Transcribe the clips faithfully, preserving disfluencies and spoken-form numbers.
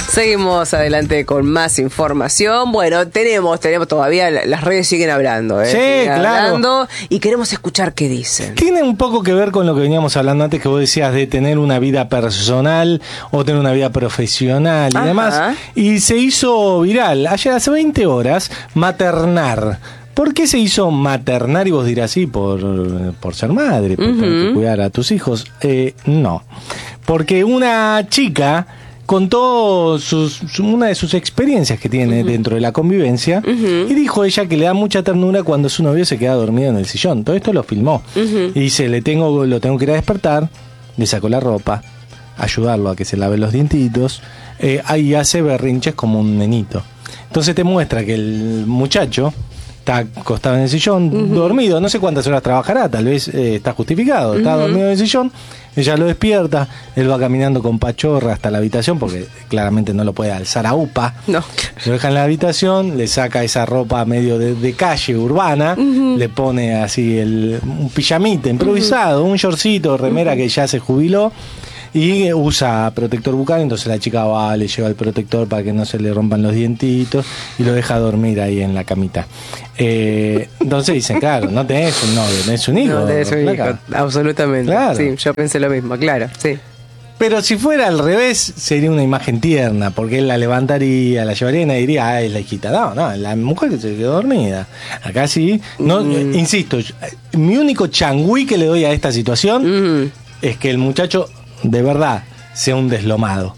Seguimos adelante con más información. Bueno, tenemos, tenemos todavía, las redes siguen hablando, ¿eh? Sí, siguen claro. hablando y queremos escuchar qué dicen. Tiene un poco que ver con lo que veníamos hablando antes, que vos decías de tener una vida personal o tener una vida profesional y Ajá. demás. Y se hizo viral, ayer hace veinte horas, maternar. ¿Por qué se hizo maternar? Y vos dirás, sí, por, por ser madre, por Uh-huh. tener que cuidar a tus hijos. Eh, no. Porque una chica contó sus, su- una de sus experiencias que tiene uh-huh. dentro de la convivencia uh-huh. y dijo ella que le da mucha ternura cuando su novio se queda dormido en el sillón. Todo esto lo filmó. Uh-huh. Y dice, le tengo, lo tengo que ir a despertar, le sacó la ropa, ayudarlo a que se lave los dientitos, eh, ahí hace berrinches como un nenito. Entonces te muestra que el muchacho está acostado en el sillón, uh-huh. dormido, no sé cuántas horas trabajará, tal vez eh, está justificado, está uh-huh. dormido en el sillón, ella lo despierta, él va caminando con pachorra hasta la habitación, porque claramente no lo puede alzar a upa, no. Lo deja en la habitación, le saca esa ropa medio de, de calle urbana, uh-huh. le pone así el, un pijamita improvisado, uh-huh. un shortcito, remera uh-huh. que ya se jubiló, y usa protector bucal, entonces la chica va, le lleva el protector para que no se le rompan los dientitos y lo deja dormir ahí en la camita. Eh, entonces dicen, claro, no tenés un novio, tenés un hijo. No tenés un hijo, absolutamente. Claro. Sí, yo pensé lo mismo, claro, sí. Pero si fuera al revés, sería una imagen tierna, porque él la levantaría, la llevaría y nadie diría, ah, es la hijita. No, no, la mujer que se quedó dormida. Acá sí, no, mm. insisto, mi único changüí que le doy a esta situación mm. es que el muchacho de verdad sea un deslomado.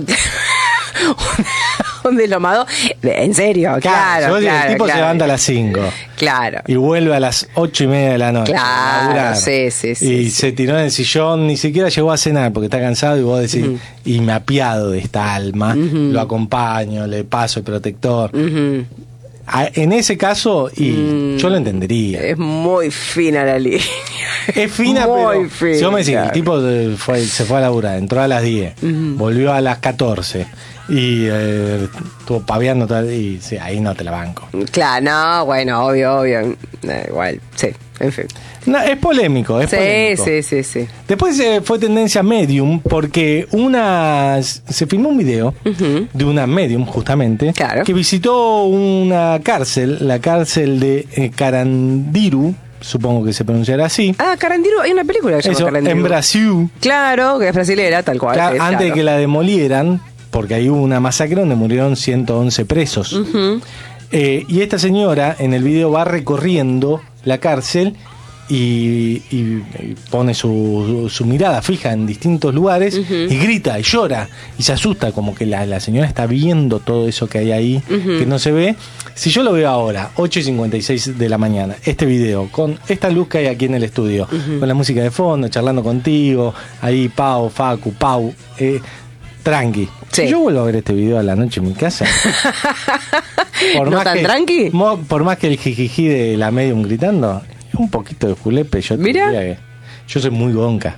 Un deslomado, en serio, claro. claro, claro el tipo claro. se levanta a las cinco. Claro. Y vuelve a las ocho y media de la noche. Claro, sí, sí, sí. Y sí. se tiró en el sillón, ni siquiera llegó a cenar porque está cansado y vos decís, uh-huh. y me apiado de esta alma, uh-huh. lo acompaño, le paso el protector. Uh-huh. A, en ese caso, y mm, yo lo entendería. Es muy fina la línea. Es fina, muy pero fina. Si vos me decís, el tipo fue, se fue a laburar, entró a las diez, uh-huh. volvió a las catorce y eh, estuvo paveando tal, y sí, ahí no te la banco. Claro, no, bueno, obvio, obvio. Eh, igual, sí, en fin. No, es polémico, es sí, polémico. Sí, sí, sí. Después eh, fue tendencia Medium porque una se filmó un video uh-huh. de una Medium, justamente, claro. que visitó una cárcel, la cárcel de eh, Carandiru, supongo que se pronunciará así. Ah, Carandiru, hay una película que se llama Eso, Carandiru. En Brasil. Claro, que es brasilera, tal cual. Claro, es, antes claro. de que la demolieran, porque ahí hubo una masacre donde murieron ciento once presos. Uh-huh. Eh, y esta señora en el video va recorriendo la cárcel y, y, y pone su, su mirada fija en distintos lugares uh-huh. y grita y llora y se asusta, como que la, la señora está viendo todo eso que hay ahí, uh-huh. que no se ve. Si yo lo veo ahora, ocho y cincuenta y seis de la mañana, este video, con esta luz que hay aquí en el estudio, uh-huh. con la música de fondo, charlando contigo, ahí Pau, Facu, Pau, eh, tranqui. Sí. Si yo vuelvo a ver este video a la noche en mi casa, por ¿No más tan que, tranqui? mo, por más que el jijiji de la Medium gritando, un poquito de julepe, yo te ¿Mira? diría que yo soy muy gonca.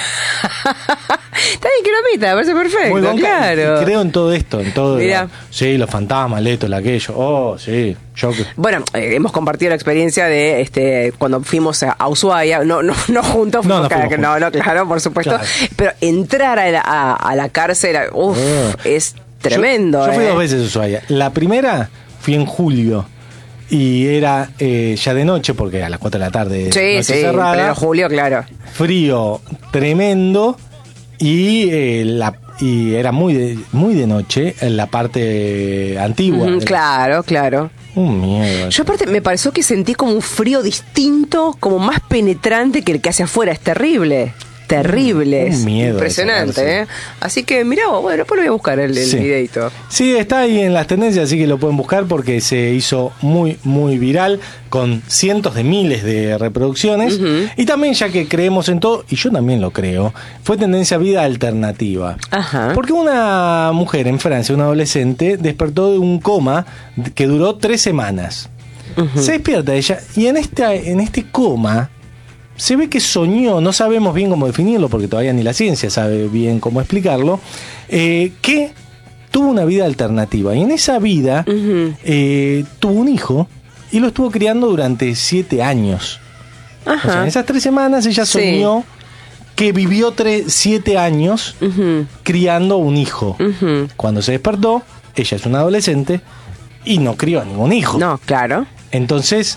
Está bien, cromita, me parece perfecto. Muy gonca, claro. y creo en todo esto, en todo. Mira. Lo, sí, los fantasmas, esto, lo aquello. Oh, sí. Yo que... Bueno, eh, hemos compartido la experiencia de este cuando fuimos a, a Ushuaia, no, no, no juntos, no, no, cada, juntos. no, no, claro, por supuesto. Claro. Pero entrar a la, a, a la cárcel, uff, oh. es tremendo. Yo, yo fui eh. dos veces a Ushuaia. La primera fui en julio. Y era eh, ya de noche, porque a las cuatro de la tarde. Sí, noche sí, cerrada, pero julio, claro. Frío tremendo. Y, eh, la, y era muy de, muy de noche en la parte antigua. Mm, claro, la... claro. Un miedo. Yo aparte me pareció que sentí como un frío distinto, como más penetrante que el que hace afuera. Es terrible. Terrible. Un miedo. Impresionante, ¿eh? Así que mirá, bueno, después lo voy a buscar el, el sí. videito. Sí, está ahí en las tendencias, así que lo pueden buscar porque se hizo muy, muy viral, con cientos de miles de reproducciones. Uh-huh. Y también, ya que creemos en todo, y yo también lo creo, fue tendencia vida alternativa. Ajá. Porque una mujer en Francia, una adolescente, despertó de un coma que duró tres semanas. Uh-huh. Se despierta ella y en esta, en este coma se ve que soñó, no sabemos bien cómo definirlo porque todavía ni la ciencia sabe bien cómo explicarlo, eh, que tuvo una vida alternativa. Y en esa vida uh-huh. eh, tuvo un hijo y lo estuvo criando durante siete años. Ajá. O sea, en esas tres semanas ella soñó sí. que vivió tre- siete años uh-huh. criando un hijo. Uh-huh. Cuando se despertó, ella es una adolescente y no crió a ningún hijo. No, claro. Entonces,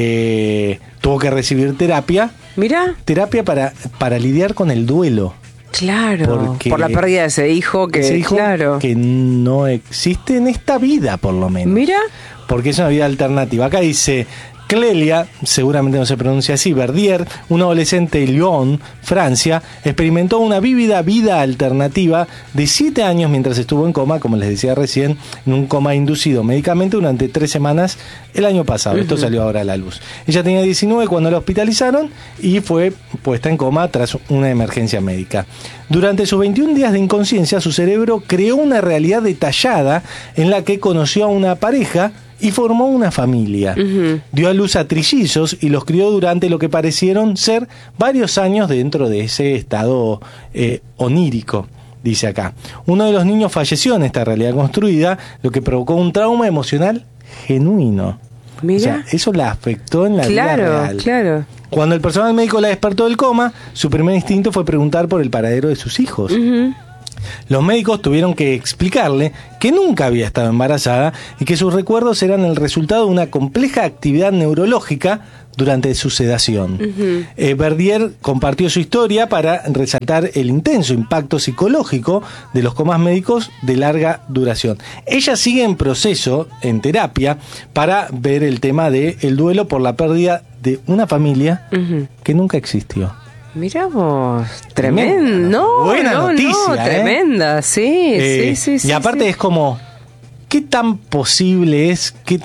eh, tuvo que recibir terapia. Mira. Terapia para, para lidiar con el duelo. Claro, por la pérdida de ese hijo que, ese hijo claro. que no existe en esta vida, por lo menos. Mira. Porque es una vida alternativa. Acá dice Clélia, seguramente no se pronuncia así, Verdier, un adolescente de Lyon, Francia, experimentó una vívida vida alternativa de siete años mientras estuvo en coma, como les decía recién, en un coma inducido médicamente durante tres semanas el año pasado. Uh-huh. Esto salió ahora a la luz. Ella tenía diecinueve cuando la hospitalizaron y fue puesta en coma tras una emergencia médica. Durante sus veintiún días de inconsciencia, su cerebro creó una realidad detallada en la que conoció a una pareja y formó una familia. Uh-huh. Dio a luz a trillizos y los crió durante lo que parecieron ser varios años dentro de ese estado eh, onírico, dice acá. Uno de los niños falleció en esta realidad construida, lo que provocó un trauma emocional genuino. Mira. O sea, eso la afectó en la claro, vida real. Claro. Cuando el personal médico la despertó del coma, su primer instinto fue preguntar por el paradero de sus hijos. Uh-huh. Los médicos tuvieron que explicarle que nunca había estado embarazada y que sus recuerdos eran el resultado de una compleja actividad neurológica durante su sedación. Uh-huh. Eh, Verdier compartió su historia para resaltar el intenso impacto psicológico de los comas médicos de larga duración. Ella sigue en proceso, en terapia, para ver el tema del duelo por la pérdida de una familia uh-huh. que nunca existió. Mirá vos, tremendo, no, buena no, noticia, no, ¿eh? Tremenda, sí, eh, sí, sí. Y aparte sí. es como, ¿qué tan posible es? ¿Qué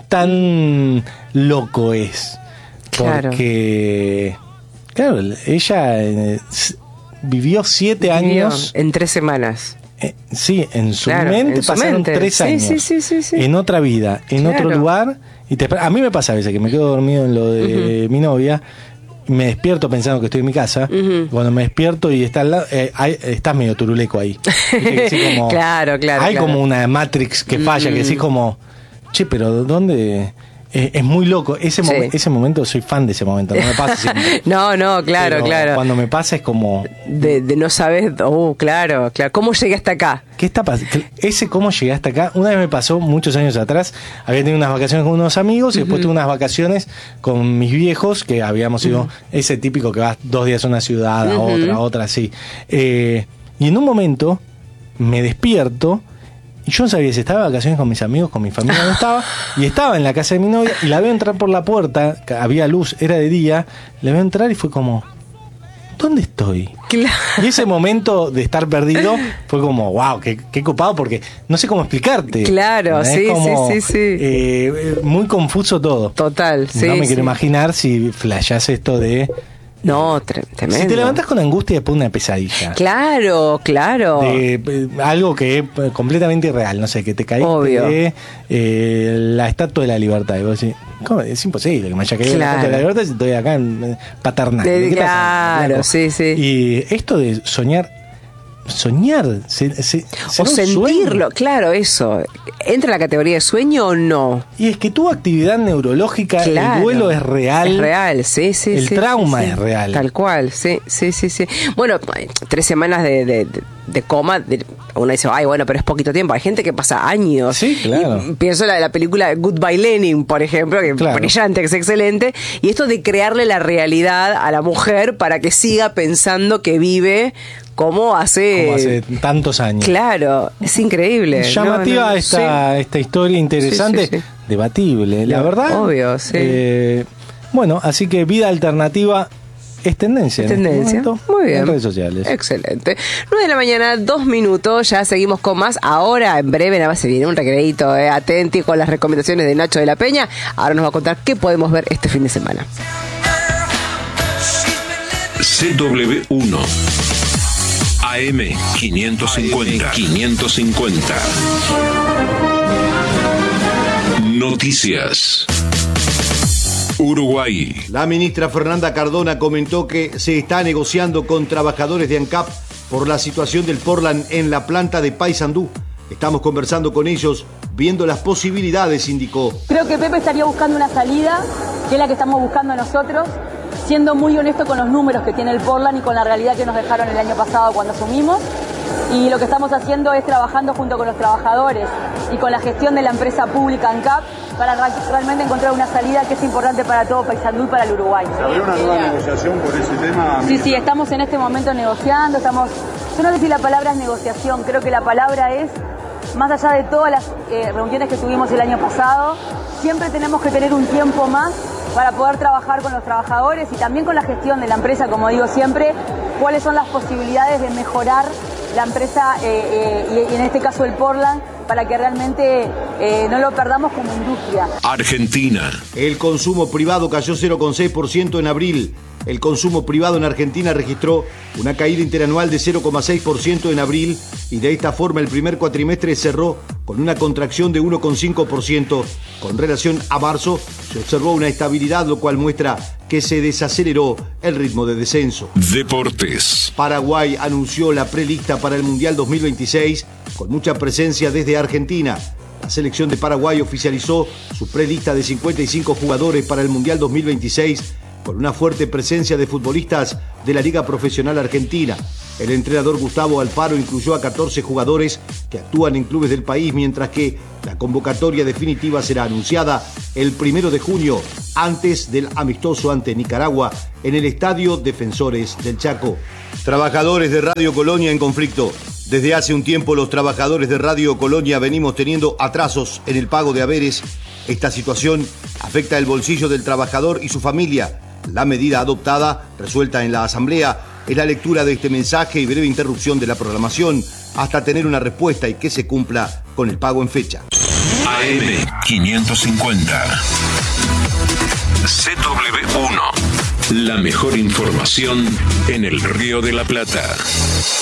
tan loco es? Claro. Porque, claro, ella eh, vivió siete vivió años. En tres semanas. Eh, sí, en su claro, mente en su pasaron mente. tres sí, años. Sí, sí, sí, sí. En otra vida, en claro. otro lugar. Y te, a mí me pasa a veces que me quedo dormido en lo de uh-huh. mi novia. Me despierto pensando que estoy en mi casa. Uh-huh. Cuando me despierto y está al lado, eh, hay, estás medio turuleco ahí. ¿Viste? Como, claro, claro. Hay claro. como una Matrix que falla, uh-huh. que decís como, che, pero ¿dónde? Eh, es muy loco. Ese, sí. momen, ese momento, soy fan de ese momento. No me pasa siempre. no, no, claro, pero claro. Cuando me pasa es como. De, de no saber, oh, claro, claro. ¿Cómo llegué hasta acá? ¿Qué está pasando? Ese cómo llegué hasta acá. Una vez me pasó muchos años atrás. Había tenido unas vacaciones con unos amigos y uh-huh. después tuve unas vacaciones con mis viejos, que habíamos ido, uh-huh. ese típico que vas dos días a una ciudad, a uh-huh. otra, a otra, así. Eh, y en un momento me despierto. Y yo no sabía si estaba de vacaciones con mis amigos, con mi familia, no estaba. Y estaba en la casa de mi novia y la veo entrar por la puerta, había luz, era de día. La veo entrar y fue como, ¿dónde estoy? Claro. Y ese momento de estar perdido fue como, wow, qué, qué copado, porque no sé cómo explicarte. Claro, sí, como, sí, sí, sí. Eh, muy confuso todo. Total, sí. No me sí. quiero imaginar si flashás esto de... No, tre- tremendo. Si te levantás con angustia después de una pesadilla. Claro, claro. De, eh, algo que es completamente irreal, no sé, que te caíste Obvio. de eh, la Estatua de la Libertad. Y vos decís, ¿cómo? Es imposible que me haya caído claro. la Estatua de la Libertad si estoy acá en, en Paternal. De, ¿Qué claro, pasa? sí, sí. Y esto de soñar, soñar, se, se, o sentirlo, sueño. Claro, eso. ¿Entra en la categoría de sueño o no? Y es que tu actividad neurológica, claro. el duelo es real. Es real, sí, sí. El sí, trauma sí, sí. es real. Tal cual, sí, sí, sí, sí. Bueno, tres semanas de, de, de, de coma, de, uno dice, ay, bueno, pero es poquito tiempo. Hay gente que pasa años. Sí, claro. Y pienso en la, la película Goodbye Lenin, por ejemplo, que claro. es brillante, que es excelente. Y esto de crearle la realidad a la mujer para que siga pensando que vive como hace... Como hace tantos años. Claro, es increíble. Llamativa no, no, esta, sí. esta historia interesante, sí, sí, sí. debatible, la no, verdad. Obvio, sí. Eh, bueno, así que vida alternativa es tendencia. Es tendencia. En este Muy bien. En redes sociales. Excelente. nueve de la mañana, dos minutos, ya seguimos con más. Ahora, en breve, nada más se viene un recreíto, eh, atenti con las recomendaciones de Nacho de la Peña. Ahora nos va a contar qué podemos ver este fin de semana. C W uno A M quinientos cincuenta. quinientos cincuenta. Noticias. Uruguay. La ministra Fernanda Cardona comentó que se está negociando con trabajadores de ANCAP por la situación del Portland en la planta de Paysandú. Estamos conversando con ellos, viendo las posibilidades, indicó. Creo que Pepe estaría buscando una salida, que es la que estamos buscando nosotros. siendo muy honesto con los números que tiene el Portland y con la realidad que nos dejaron el año pasado cuando asumimos. Y lo que estamos haciendo es trabajando junto con los trabajadores y con la gestión de la empresa pública ANCAP para realmente encontrar una salida que es importante para todo Paysandú y para el Uruguay. ¿Se abrió una nueva negociación por ese tema? Sí, sí, estamos en este momento negociando, estamos... Yo no sé si la palabra es negociación, creo que la palabra es, más allá de todas las eh, reuniones que tuvimos el año pasado, siempre tenemos que tener un tiempo más para poder trabajar con los trabajadores y también con la gestión de la empresa, como digo siempre, cuáles son las posibilidades de mejorar la empresa eh, eh, y en este caso el Portland, para que realmente eh, no lo perdamos como industria. Argentina. El consumo privado cayó cero coma seis por ciento en abril. El consumo privado en Argentina registró una caída interanual de cero coma seis por ciento en abril y de esta forma el primer cuatrimestre cerró con una contracción de uno coma cinco por ciento. Con relación a marzo se observó una estabilidad, lo cual muestra que se desaceleró el ritmo de descenso. Deportes. Paraguay anunció la prelista para el Mundial dos mil veintiséis con mucha presencia desde Argentina. La selección de Paraguay oficializó su prelista de cincuenta y cinco jugadores para el Mundial dos mil veintiséis con una fuerte presencia de futbolistas de la Liga Profesional Argentina. El entrenador Gustavo Alfaro incluyó a catorce jugadores que actúan en clubes del país, mientras que la convocatoria definitiva será anunciada el primero de junio, antes del amistoso ante Nicaragua en el Estadio Defensores del Chaco. Trabajadores de Radio Colonia en conflicto. Desde hace un tiempo los trabajadores de Radio Colonia venimos teniendo atrasos en el pago de haberes. Esta situación afecta el bolsillo del trabajador y su familia. La medida adoptada, resuelta en la Asamblea, es la lectura de este mensaje y breve interrupción de la programación hasta tener una respuesta y que se cumpla con el pago en fecha. A M quinientos cincuenta. C W uno. La mejor información en el Río de la Plata.